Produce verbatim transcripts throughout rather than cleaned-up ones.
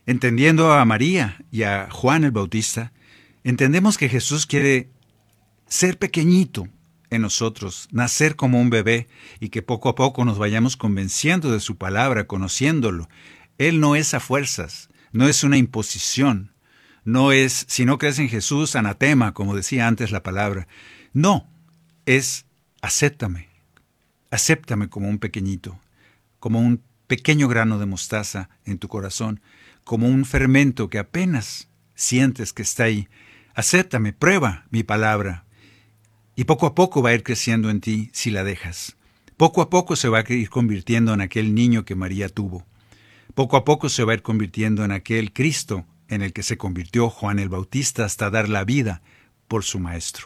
Entendiendo a María y a Juan el Bautista, entendemos que Jesús quiere ser pequeñito en nosotros, nacer como un bebé y que poco a poco nos vayamos convenciendo de su palabra, conociéndolo. Él no es a fuerzas, no es una imposición, no es, si no crees en Jesús, anatema, como decía antes la palabra. No, es acéptame, acéptame como un pequeñito, como un pequeño grano de mostaza en tu corazón, como un fermento que apenas sientes que está ahí. Acéptame, prueba mi palabra. Y poco a poco va a ir creciendo en ti si la dejas. Poco a poco se va a ir convirtiendo en aquel niño que María tuvo. Poco a poco se va a ir convirtiendo en aquel Cristo en el que se convirtió Juan el Bautista hasta dar la vida por su maestro.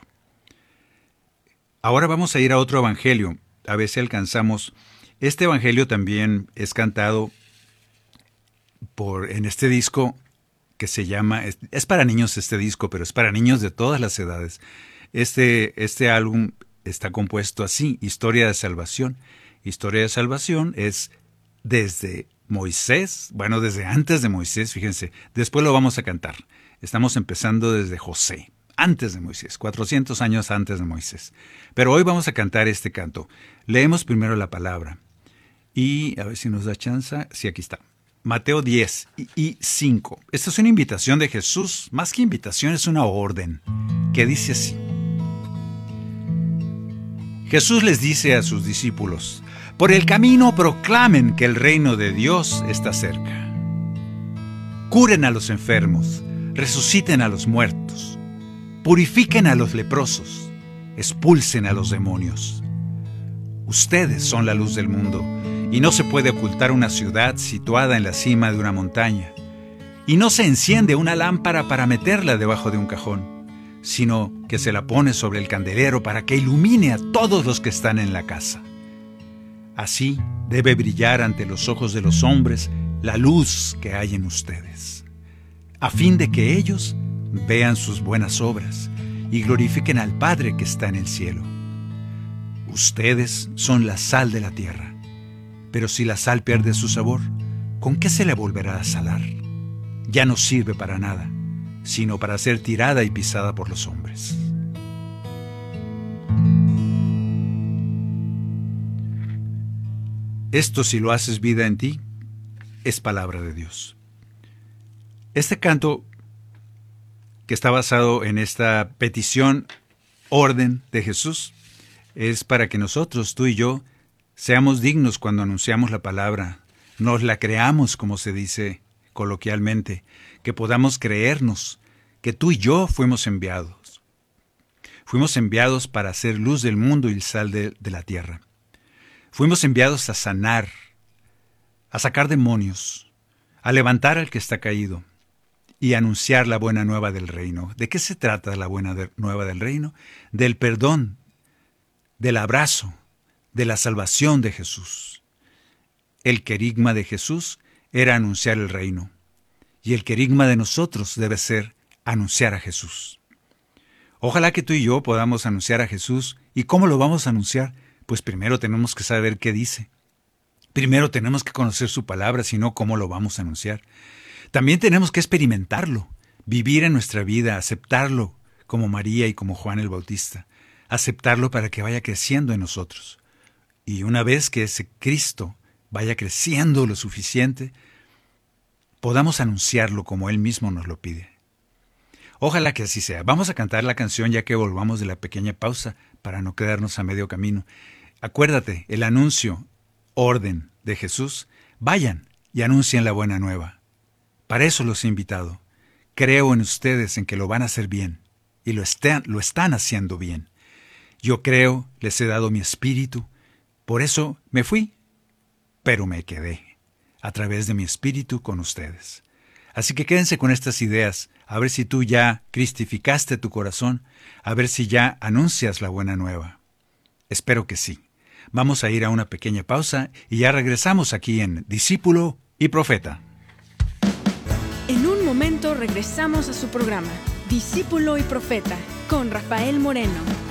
Ahora vamos a ir a otro evangelio, a ver si alcanzamos. Este evangelio también es cantado por, en este disco que se llama, es, es para niños este disco, pero es para niños de todas las edades. Este, este álbum está compuesto así, Historia de Salvación. Historia de Salvación es desde Moisés, bueno, desde antes de Moisés, fíjense, después lo vamos a cantar. Estamos empezando desde José, antes de Moisés, cuatrocientos años antes de Moisés. Pero hoy vamos a cantar este canto. Leemos primero la palabra y a ver si nos da chance. Sí, aquí está. Mateo diez y cinco. Esta es una invitación de Jesús, más que invitación es una orden, que dice así. Jesús les dice a sus discípulos, por el camino proclamen que el reino de Dios está cerca. Curen a los enfermos, resuciten a los muertos, purifiquen a los leprosos, expulsen a los demonios. Ustedes son la luz del mundo, y no se puede ocultar una ciudad situada en la cima de una montaña. Y no se enciende una lámpara para meterla debajo de un cajón, sino que se la pone sobre el candelero para que ilumine a todos los que están en la casa. Así debe brillar ante los ojos de los hombres la luz que hay en ustedes, a fin de que ellos vean sus buenas obras y glorifiquen al Padre que está en el cielo. Ustedes son la sal de la tierra, pero si la sal pierde su sabor, ¿con qué se le volverá a salar? Ya no sirve para nada, sino para ser tirada y pisada por los hombres. Esto, si lo haces vida en ti, es palabra de Dios. Este canto, que está basado en esta petición, orden de Jesús, es para que nosotros, tú y yo, seamos dignos cuando anunciamos la palabra, nos la creamos, como se dice coloquialmente, que podamos creernos que tú y yo fuimos enviados. Fuimos enviados para hacer luz del mundo y sal de, de la tierra. Fuimos enviados a sanar, a sacar demonios, a levantar al que está caído y a anunciar la buena nueva del reino. ¿De qué se trata la buena de, nueva del reino? Del perdón, del abrazo, de la salvación de Jesús. El querigma de Jesús era anunciar el reino, y el querigma de nosotros debe ser anunciar a Jesús. Ojalá que tú y yo podamos anunciar a Jesús. ¿Y cómo lo vamos a anunciar? Pues primero tenemos que saber qué dice. Primero tenemos que conocer su palabra, si no, ¿cómo lo vamos a anunciar? También tenemos que experimentarlo, vivir en nuestra vida, aceptarlo como María y como Juan el Bautista, aceptarlo para que vaya creciendo en nosotros. Y una vez que ese Cristo vaya creciendo lo suficiente, podamos anunciarlo como Él mismo nos lo pide. Ojalá que así sea. Vamos a cantar la canción ya que volvamos de la pequeña pausa para no quedarnos a medio camino. Acuérdate, el anuncio, orden de Jesús, vayan y anuncien la buena nueva. Para eso los he invitado. Creo en ustedes en que lo van a hacer bien y lo están, lo están haciendo bien. Yo creo, les he dado mi espíritu, por eso me fui, pero me quedé a través de mi espíritu con ustedes. Así que quédense con estas ideas, a ver si tú ya cristificaste tu corazón, a ver si ya anuncias la buena nueva. Espero que sí. Vamos a ir a una pequeña pausa y ya regresamos aquí en Discípulo y Profeta. En un momento regresamos a su programa, Discípulo y Profeta, con Rafael Moreno.